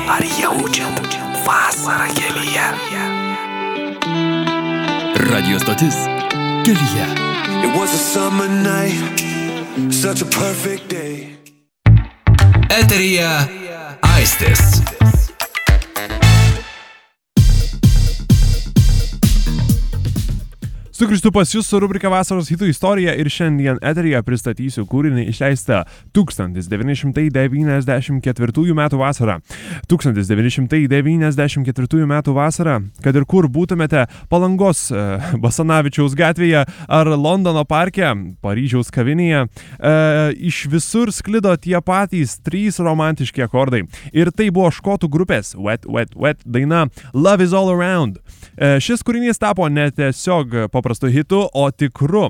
Ar jaučiat vasarą kelyje? Radio stotis Kelyje. It was a summer night, such a perfect day. Eteryje Aistis. Sugrįžtu pas jūs su rubrika Vasaros hitų istorija ir šiandien eteryje pristatysiu kūrinį išleistą 1994 metų vasarą. 1994 metų vasarą, kad ir kur būtumėte, Palangos Basanavičiaus gatvėje ar Londono parke, Paryžiaus kavinėje, iš visur sklido tie patys 3 romantiški akordai. Ir tai buvo škotų grupės Wet, Wet, Wet daina Love is All Around. Šis kūrinys tapo ne tiesiog paprastu hitu, o tikru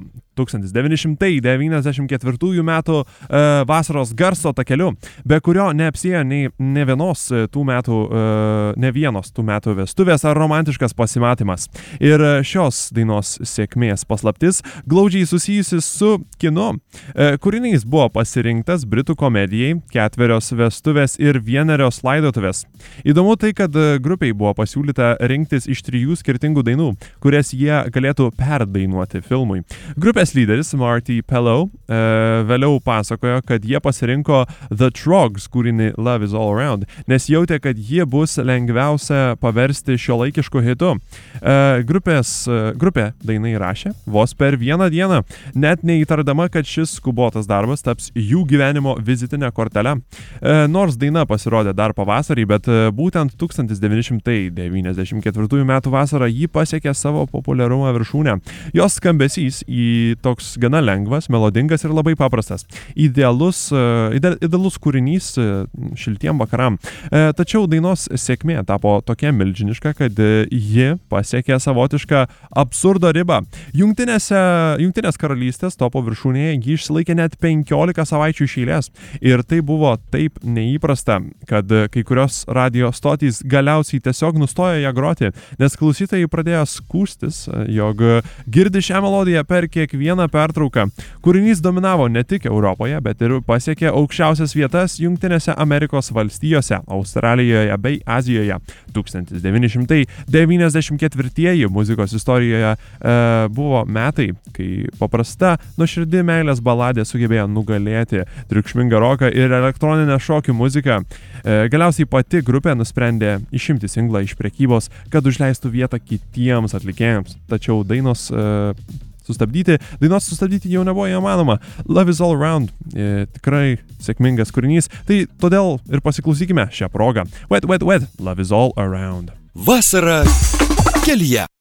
1994 metų vasaros garso takeliu, be kurio neapsėjo ne vienos tų metų vestuvės ar romantiškas pasimatymas. Ir šios dainos sėkmės paslaptis glaudžiai susijusi su kinu. Kūrinys buvo pasirinktas britų komedijai, 4 vestuvės ir 1 laidotuvės. Įdomu tai, kad grupiai buvo pasiūlyta rinktis iš 3 skirtingų dainų, kurias jie galėtų perdainuoti filmui. Grupės lyderis Marty Pellow vėliau pasakojo, kad jie pasirinko The Trogs kūrinį Love is All Around, nes jautė, kad jie bus lengviausia paversti šiuolaikišku hitu. Grupė dainą įrašė vos per 1 dieną, net neįtardama, kad šis skubotas darbas taps jų gyvenimo vizitinė kortelė. Nors daina pasirodė dar pavasarį, bet būtent 1994 metų vasarą ji pasiekė savo populiarumo viršūnę. Jos skambesys toks gana lengvas, melodingas ir labai paprastas. Idealus kūrinys šiltiem vakaram. Tačiau dainos sėkmė tapo tokia milžiniška, kad ji pasiekė savotišką absurdo ribą. Jungtinės karalystės topo viršūnėje ji išsilaikė net 15 savaičių iš eilės. Ir tai buvo taip neįprasta, kad kai kurios radio stotys galiausiai tiesiog nustojo ją groti, nes klausytojai pradėjo skųstis, jog girdi šią melodiją per kiekvieną pertrauką. Kūrinys dominavo ne tik Europoje, bet ir pasiekė aukščiausias vietas Jungtinėse Amerikos valstijose, Australijoje bei Azijoje. 1994 muzikos istorijoje buvo metai, kai paprasta nuoširdi meilės baladė sugebėjo nugalėti triukšmingą roką ir elektroninę šokių muziką. Galiausiai pati grupė nusprendė išimti singlą iš prekybos, kad užleistų vietą kitiems atlikėjams. Tačiau dainos sustabdyti jau nebuvo įmanoma. Love is All Around tikrai sėkmingas kūrinys, tai todėl ir pasiklausykime šią progą. Wet, Wet, Wet, Love is All Around. Vasara kelyje.